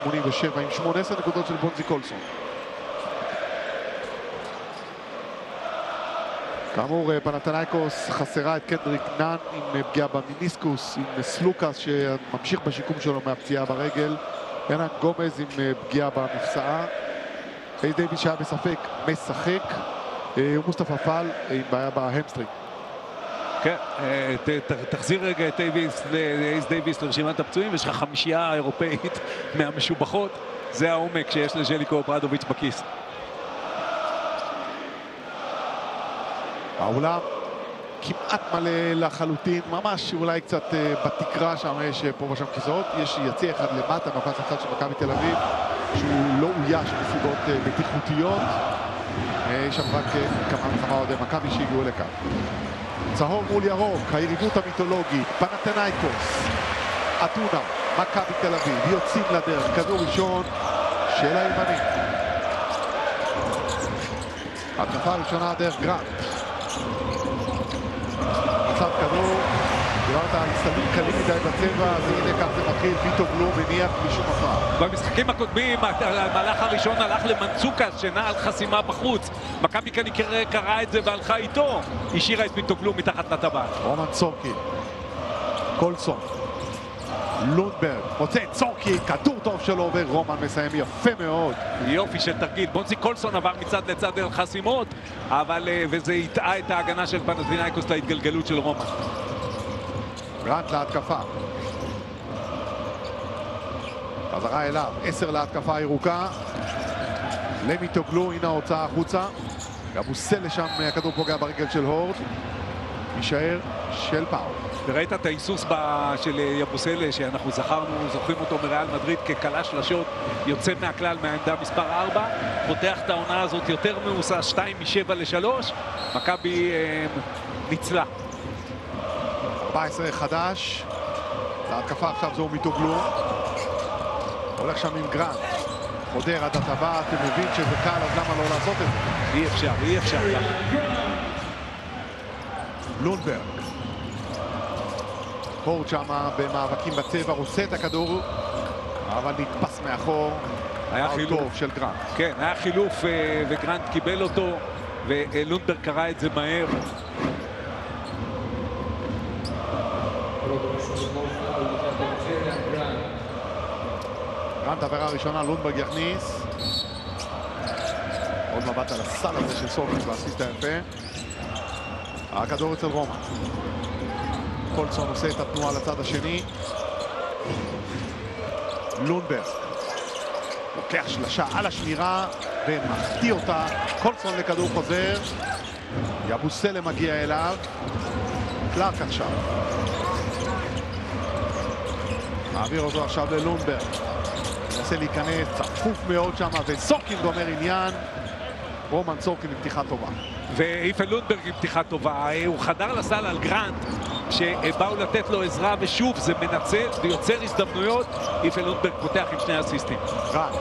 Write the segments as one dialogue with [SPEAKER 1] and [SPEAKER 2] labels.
[SPEAKER 1] 87 עם 18 נקודות של בונזי קולסון. כאמור, פנתנייקוס חסרה את קנדריק נאן עם פגיעה במיניסקוס, עם סלוקאס שממשיך בשיקום שלו מהפציעה ברגל, ינן גומז עם פגיעה במפסעה, אייס דייוויס שהיה בספק משחק, ומוסטפא פאל עם בעיה בהמסטרינג.
[SPEAKER 2] כן, תחזיר רגע את אייס דייוויס לרשימת הפצועים, יש לך חמישייה אירופאית מהמשובחות, זה העומק שיש לז'ליקו אוברדוביץ' בכיס.
[SPEAKER 1] האולם כמעט מלא לחלוטין, ממש אולי קצת בתקרה שם, יש פה ושם כיסאות, יש יציע אחד למטה, מפס הצד של מכבי תל אביב, שהוא לא אויש מסיבות בטיחותיות, יש שם רק כמה אוהדי מכבי שהגיעו לכאן. צהוב מול ירוק, היריבות המיתולוגית, פנתנייקוס, אתונה, מכבי תל אביב, יוצאים לדרך, כדור ראשון של הימנים. התקפה הראשונה דרך גרנט. מצב כדור, דיברת על הסתלמות קלים מדי בצבע, אז הנה כך זה מתחיל, פיטוגלו מניח משום הפעם.
[SPEAKER 2] במשחקים הקודמים, המהלך הראשון הלך למנצוקס שנע על חסימה בחוץ. מכבי כאן קראה את זה והלכה איתו, השאירה את פיטוגלו מתחת לטבעת.
[SPEAKER 1] רומן צורקין, קולסון, לונדברג, מוצא את צורקין, כדור טוב שלו עובר, רומן מסיים יפה מאוד.
[SPEAKER 2] יופי של תרגיל, בונזי קולסון עבר מצד לצד על חסימות, אבל וזה יטעה את ההגנה של פנתנייקוס להתגלגלות של רומן.
[SPEAKER 1] גרנט להתקפה. חזרה אליו, 10 להתקפה הירוקה. למיטוגלו, הנה ההוצאה החוצה. גבוסל לשם, הכדור פוגע ברגל של הורד. יישאר של פאו.
[SPEAKER 2] וראית את ההיסוס של יבוסל שאנחנו זוכרים אותו מריאל מדריד כקלה שלשות, יוצא מהכלל מהעמדה מספר 4, פותח את העונה הזאת יותר מאוסה, 2 מ-7 ל-3, מכבי ניצלה.
[SPEAKER 1] 14 חדש, להתקפה עכשיו זו מיטוגלו, הולך שם עם גרנט, חודר עד הטבע, אתם מבין שזה קל, אז למה לא לעשות את זה?
[SPEAKER 2] אי אפשר.
[SPEAKER 1] לונדברג, הורד שם במאבקים בצבע, עושה את הכדור, אבל נתפס מאחור.
[SPEAKER 2] היה חילוף
[SPEAKER 1] טוב של גרנט.
[SPEAKER 2] כן, היה חילוף וגרנט קיבל אותו, ולונדברג קרא את זה מהר.
[SPEAKER 1] גרנט עבירה ראשונה, לונדברג יכניס. עוד מבט על הסל הזה של סורקין באסיסט היפה. הכדור אצל רומן. קולסון עושה את התנועה לצד השני. לונדברג לוקח שלשה על השמירה ומחטיא אותה. קולסון לכדור חוזר. יבוסלם מגיע אליו. קלארק עכשיו. מעביר אותו עכשיו ללונדברג. מנסה להיכנס, צפוף מאוד שם, וסורקין גומר עניין. רומן צורקין עם פתיחה טובה.
[SPEAKER 2] ואיפה לונדברג עם פתיחה טובה. הוא חדר לסל על גרנט, שבאו לתת לו עזרה, ושוב זה מנצל ויוצר הזדמנויות. איפה לונדברג פותח עם שני אסיסטים.
[SPEAKER 1] גרנט.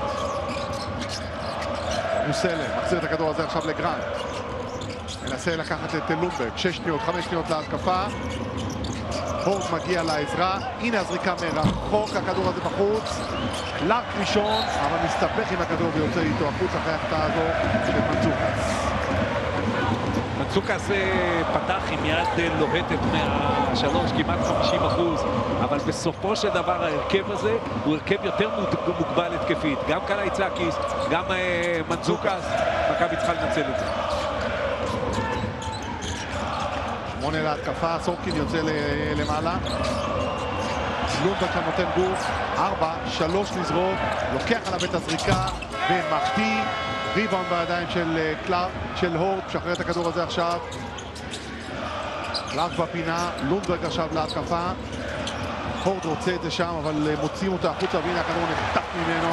[SPEAKER 1] מוסלם, מחזיר את הכדור הזה עכשיו לגרנט. מנסה לקחת את לונדברג, 6 שניות, 5 שניות להתקפה. הורד מגיע לעזרה, הנה הזריקה מרחוק, הכדור הזה בחוץ. קלארק ראשון, אבל מסתבך עם הכדור ויוצא איתו החוץ אחרי ההחטאה הזו של מנצוקס.
[SPEAKER 2] מנצוקס פתח עם יד לוהטת מהשלוש, כמעט 50%, אבל בסופו של דבר ההרכב הזה הוא הרכב יותר מוגבל התקפית. גם קלייצקיס, גם מנצוקס, מכבי צריכה לנצל את זה.
[SPEAKER 1] 8 להתקפה, סורקין יוצא למעלה. לונדברג שם נותן גוף, 4, 3 לזרוק, לוקח עליו את הזריקה ומחטיא. ריבאונד בידיים של הורד, משחרר את הכדור הזה עכשיו. קלארק בפינה, לונדברג עכשיו להתקפה. הורד רוצה את זה שם, אבל מוציאים אותו החוצה, והנה הכדור נחתך ממנו.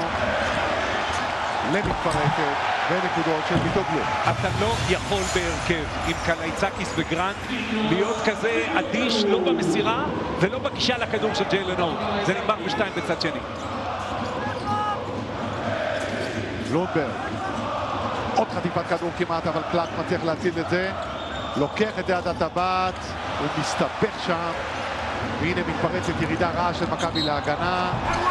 [SPEAKER 1] למתפרקת, ונקודות של מיטוגלו.
[SPEAKER 2] אתה לא יכול בהרכב עם קלייצקיס וגרנט להיות כזה אדיש, לא במסירה ולא בגישה לכדור של ג'יילן הורד. זה נגמר ב2 בצד שני.
[SPEAKER 1] לונדברג. עוד חטיפת כדור כמעט, אבל קלארק מצליח להציל את זה. לוקח את יד הטבעת, הוא מסתבך שם. והנה מתפרצת ירידה רעה של מכבי להגנה.